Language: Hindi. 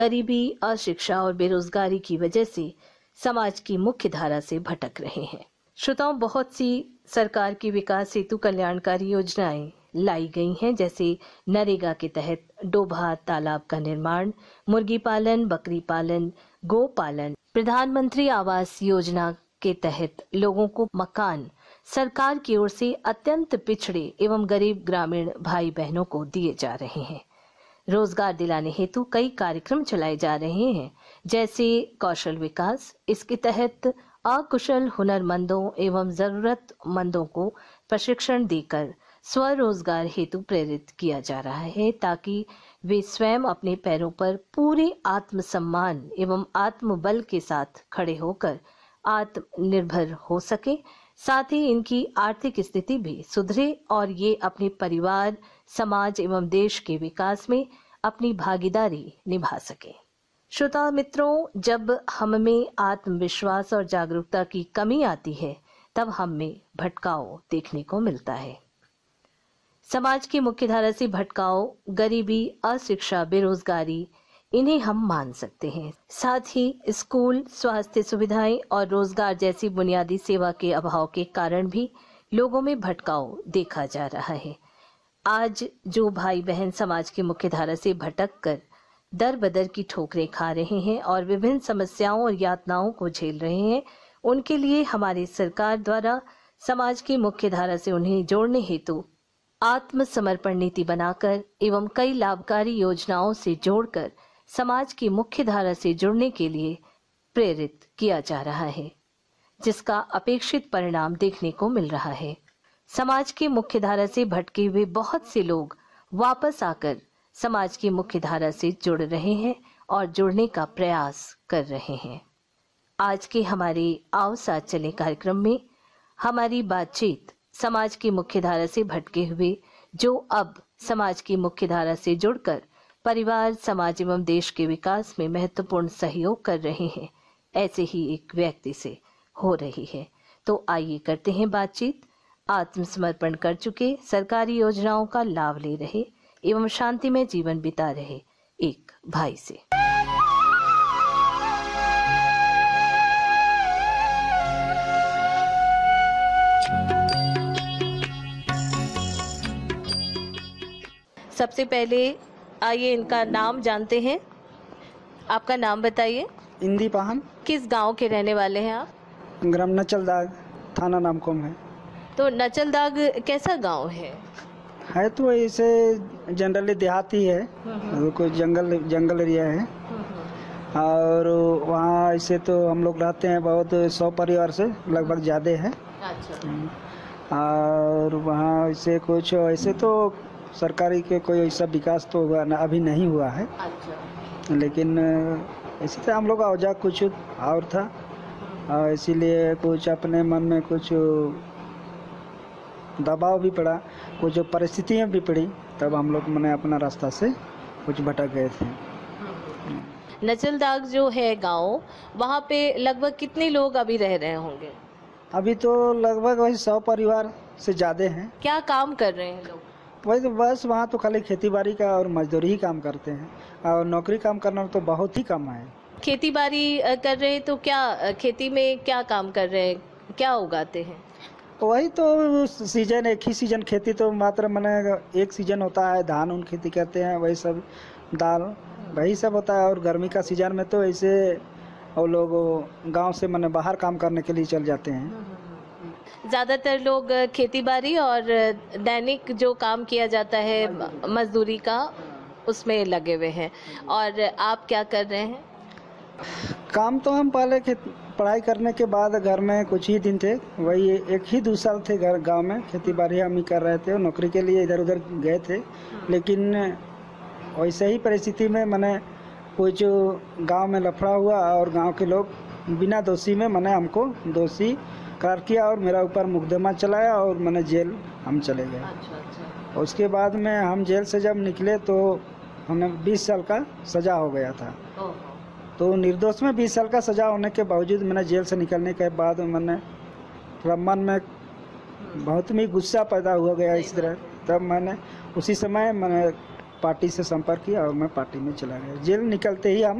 गरीबी, अशिक्षा और बेरोजगारी की वजह से समाज की मुख्य धारा से भटक रहे हैं। श्रोताओं, बहुत सी सरकार की विकास हेतु कल्याणकारी योजनाएं लाई गई हैं, जैसे नरेगा के तहत डोभा तालाब का निर्माण, मुर्गी पालन, बकरी पालन, गो पालन। प्रधानमंत्री आवास योजना के तहत लोगों को मकान सरकार की ओर से अत्यंत पिछड़े एवं गरीब ग्रामीण भाई बहनों को दिए जा रहे हैं। रोजगार दिलाने हेतु कई कार्यक्रम चलाए जा रहे हैं, जैसे कौशल विकास। इसके तहत अकुशल हुनरमंदों एवं जरूरतमंदों को प्रशिक्षण देकर स्वरोजगार हेतु प्रेरित किया जा रहा है, ताकि वे स्वयं अपने पैरों पर पूरे आत्मसम्मान एवं आत्मबल के साथ खड़े होकर आत्मनिर्भर हो सके। साथ ही इनकी आर्थिक स्थिति भी सुधरे और ये अपने परिवार, समाज एवं देश के विकास में अपनी भागीदारी निभा सके। श्रोता मित्रों, जब हम में आत्मविश्वास और जागरूकता की कमी आती है, तब हम में भटकाव देखने को मिलता है। समाज की मुख्य धारा से भटकाव, गरीबी, अशिक्षा, बेरोजगारी, इन्हें हम मान सकते हैं। साथ ही स्कूल, स्वास्थ्य सुविधाएं और रोजगार जैसी बुनियादी सेवा के अभाव के कारण भी लोगों में भटकाव देखा जा रहा है। आज जो भाई बहन समाज की मुख्य धारा से भटक कर दर बदर की ठोकरें खा रहे हैं और विभिन्न समस्याओं और यातनाओं को झेल रहे हैं, उनके लिए हमारी सरकार द्वारा समाज की मुख्य धारा से उन्हें जोड़ने हेतु आत्मसमर्पण नीति बनाकर एवं कई लाभकारी योजनाओं से जोड़कर समाज की मुख्य धारा से जुड़ने के लिए प्रेरित किया जा रहा है, जिसका अपेक्षित परिणाम देखने को मिल रहा है। समाज की मुख्य धारा से भटके हुए बहुत से लोग वापस आकर समाज की मुख्य धारा से जुड़ रहे हैं और जुड़ने का प्रयास कर रहे हैं। आज के हमारे आओ साथ चले कार्यक्रम में हमारी बातचीत समाज की मुख्य धारा से भटके हुए, जो अब समाज की मुख्य धारा से जुड़कर परिवार, समाज एवं देश के विकास में महत्वपूर्ण सहयोग कर रहे हैं, ऐसे ही एक व्यक्ति से हो रही है। तो आइए करते हैं बातचीत आत्मसमर्पण कर चुके, सरकारी योजनाओं का लाभ ले रहे एवं शांतिमय जीवन बिता रहे एक भाई से। सबसे पहले आइए इनका नाम जानते हैं। आपका नाम बताइए। इंदी पाहन। किस गांव के रहने वाले हैं आप? ग्राम नचलदाग, थाना नामकोम है। तो नचलदाग कैसा गांव है? तो ऐसे जनरली देहाती है, कोई जंगल एरिया है। और वहाँ ऐसे तो हम लोग रहते हैं बहुत 100 परिवार से लगभग ज़्यादा है। अच्छा। और वहाँ ऐसे कुछ ऐसे तो सरकारी के कोई ऐसा विकास तो हुआ ना, अभी नहीं हुआ है। अच्छा। लेकिन ऐसे तो हम लोग का औजा कुछ और था, और इसीलिए कुछ अपने मन में कुछ दबाव भी पड़ा, कुछ परिस्थितियाँ भी पड़ी, तब हम लोग मैंने अपना रास्ता से कुछ भटक गए थे। नचलदाग जो है गांव, वहाँ पे लगभग कितने लोग अभी रह रहे होंगे? अभी तो लगभग वही 100 परिवार से ज़्यादा हैं। क्या काम कर रहे हैं लोग? वही तो बस वहाँ तो खाली खेती बाड़ी का और मजदूरी ही काम करते हैं, और नौकरी काम करना तो बहुत ही कम है। खेती बाड़ी कर रहे हैं तो क्या खेती में क्या काम कर रहे हैं, क्या उगाते हैं? वही तो सीजन, एक ही सीजन खेती तो मात्र मैंने एक सीजन होता है, धान उन खेती करते हैं, वही सब दाल वही सब होता है। और गर्मी का सीजन में तो ऐसे और लोग गांव से मैंने बाहर काम करने के लिए चल जाते हैं। ज़्यादातर लोग खेती बाड़ी और दैनिक जो काम किया जाता है मजदूरी का, उसमें लगे हुए हैं। और आप क्या कर रहे हैं? काम तो हम पहले पढ़ाई करने के बाद घर में कुछ ही दिन थे, वही 1 ही 2 साल थे घर गांव में, खेती बाड़ी हम ही कर रहे थे। नौकरी के लिए इधर उधर गए थे, लेकिन वैसे ही परिस्थिति में मैंने कुछ गांव में लफड़ा हुआ और गांव के लोग बिना दोषी में मैंने हमको दोषी करार किया और मेरा ऊपर मुकदमा चलाया और मैंने जेल हम चले गए। अच्छा। उसके बाद में हम जेल से जब निकले तो हमें 20 साल का सज़ा हो गया था। तो निर्दोष में 20 साल का सज़ा होने के बावजूद मैंने जेल से निकलने के बाद मैंने थोड़ा मन में बहुत ही गुस्सा पैदा हुआ गया इस तरह। तब मैंने उसी समय मैंने पार्टी से संपर्क किया और मैं पार्टी में चला गया। जेल निकलते ही हम